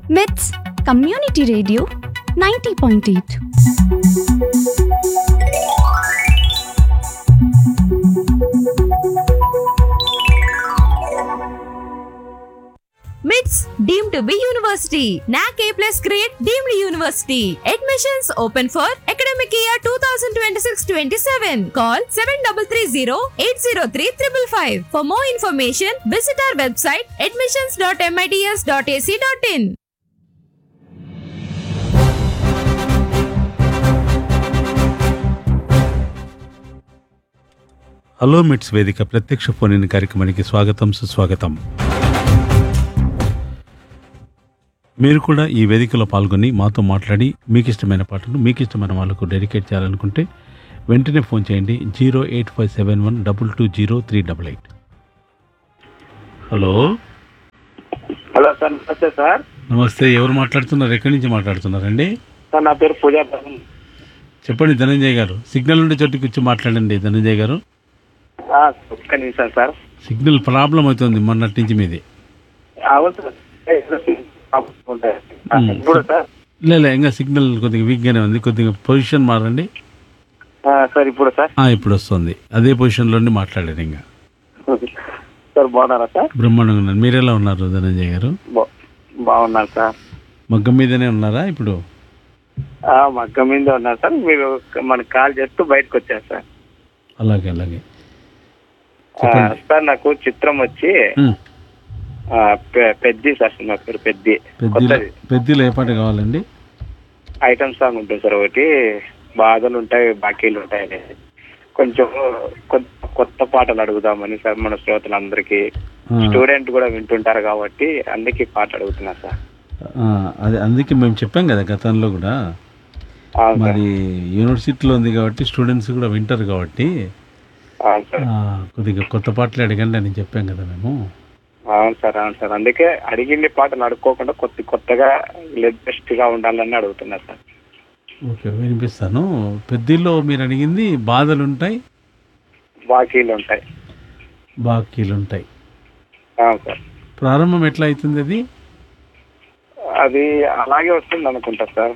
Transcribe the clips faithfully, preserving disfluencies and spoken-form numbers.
మిట్స్ community radio ninety point eight. MITS deemed to be university. N A C A plus grade deemed university. Admissions open for academic year twenty twenty-six twenty-seven. Call seven three three zero eight zero three five five five. For more information, visit our website admissions dot mits dot a c dot in. Hello మిట్స్ వేదిక ప్రత్యక్ష phone in కార్యక్రమానికి స్వాగతం, సుస్వాగతం. మీరు కూడా ఈ వేదికలో పాల్గొని మాతో మాట్లాడి మీకు ఇష్టమైన పాటను మీకు ఇష్టమైన వాళ్ళకు డెడికేట్ చేయాలనుకుంటే వెంటనే ఫోన్ చేయండి zero eight five seven one double two zero three double eight. Hello hello sir, నమస్తే సార్. నమస్తే, ఎవరు మాట్లాడుతున్నారు? ఎక్కడి నుంచి మాట్లాడుతున్నారండి? సార్ నా పేరు పూజా. చెప్పండి ధనంజయ్ గారు. సిగ్నల్ ఉండే చోటుకి వచ్చి మాట్లాడండి ధనంజయ్ గారు. ఒక్క నిమిషం సార్. సిగ్నల్ ప్రాబ్లం అవుతుంది మొన్నటి నుంచి మీది. అవును సార్. ఇప్పుడు సార్ లేదు, ఇంకా సిగ్నల్ కొద్దిగా వీక్గానే ఉంది. కొద్దిగా పొజిషన్ మారండి సార్. ఇప్పుడు సార్ ఇప్పుడు వస్తుంది. అదే పొజిషన్లోనే మాట్లాడారు. ఇంకా సార్ బాగున్నారా సార్? బ్రహ్మాండంగా ఉన్నారు. మీరు ఎలా ఉన్నారు ధనంజయ్ గారు? బాగున్నారు సార్. మగ్గం మీదనే ఉన్నారా ఇప్పుడు? మగ్గం మీద ఉన్నారు సార్. మీరు మనకు కాల్ చేస్తూ బయటకు వచ్చారు సార్. అలాగే అలాగే సార్. నాకు చిత్రం వచ్చి పెద్ది సార్. నా పేరు పెద్ది. పెద్దిలో ఏ పాట కావాలండి? ఐటమ్ సాంగ్ ఉంటుంది సార్. ఒకటి బాధలు ఉంటాయి, బాకీలు ఉంటాయి అనేది. కొంచెం కొత్త పాటలు అడుగుదామని సార్. మన శ్రోతలందరికీ, స్టూడెంట్ కూడా వింటుంటారు కాబట్టి అందుకే పాట అడుగుతున్నా సార్. అదే అందుకే మేము చెప్పాం కదా గతంలో కూడా, మరి యూనివర్సిటీలో ఉంది కాబట్టి స్టూడెంట్స్ కూడా వింటారు కాబట్టి కొద్దిగా కొత్త పాటలు అడగండి అని చెప్పాం కదా మేము. అవును సార్, అవును సార్. అందుకే అడిగింది పాటలు అడుక్కోకుండా కొత్త కొత్తగా లేటెస్ట్ గా ఉండాలని అడుగుతున్నా సార్. ఓకే, వినిపిస్తాను. పెద్దలో మీరు అడిగింది బాధలు ఉంటాయి, బాకీలు ఉంటాయి. బాకీలు ఉంటాయి. అవును సార్. ప్రారంభం ఎట్లా అవుతుంది అది? అది అలాగే వస్తుంది అనుకుంటా సార్.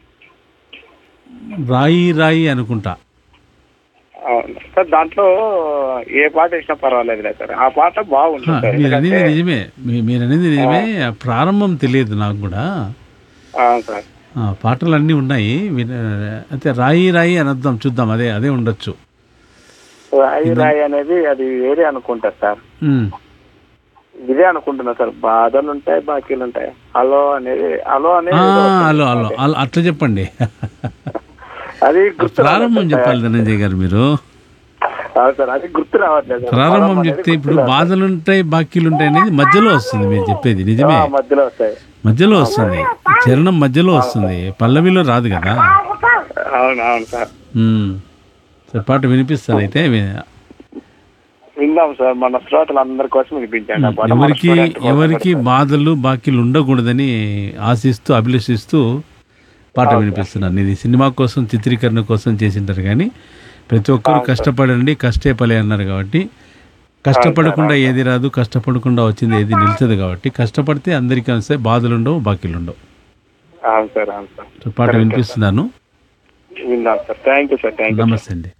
రాయి రాయి అనుకుంటా. అవును సార్. దాంట్లో ఏ పాట ఇచ్చినా పర్వాలేదు సార్. ఆ పాట బాగుంటుంది. మీరు అనేది నిజమే, మీరు అనేది నిజమే. ప్రారంభం తెలియదు నాకు కూడా. సార్ పాటలు అన్నీ ఉన్నాయి. అయితే రాయి రాయి అని అర్థం చూద్దాం. అదే అదే ఉండొచ్చు. రాయి రాయి అనేది అది వేరే అనుకుంటా సార్. ఇదే అనుకుంటున్నా సార్. బాధలు ఉంటాయి, బాకీలు ఉంటాయి. హలో అనేది హలో అనేది హలో హలో అట్లా చెప్పండి. అది ప్రారంభం చెప్పాలి ధనంజయ్ గారు మీరు. అది గుర్తు రావట్లేదు. ప్రారంభం చెప్తే ఇప్పుడు బాధలుంటాయి, బాకీలుంటాయి అనేది మధ్యలో వస్తుంది. మీరు చెప్పేది నిజమే, మధ్యలో వస్తాయి. మధ్యలో వస్తుంది. చరణం మధ్యలో వస్తుంది, పల్లవిలో రాదు కదా. అవును అవును సార్. సార్ పాట వినిపిస్తారు అయితే. విందాం సార్. మన శ్రోతలందరి కోసం వినిపించండి. ఎవరికి ఎవరికి బాధలు బాకీలు ఉండకూడదని ఆశిస్తూ అభిలషిస్తూ పాట వినిపిస్తున్నాను. ఇది సినిమా కోసం, చిత్రీకరణ కోసం చేసింటారు కానీ ప్రతి ఒక్కరు కష్టపడండి, కష్టే పలే అన్నారు కాబట్టి కష్టపడకుండా ఏది రాదు, కష్టపడకుండా వచ్చింది ఏది నిలిచదు కాబట్టి కష్టపడితే అందరికీ వస్తాయి, బాధలు ఉండవు, బాకీలు ఉండవు. పాట వినిపిస్తున్నాను. నమస్తే అండి.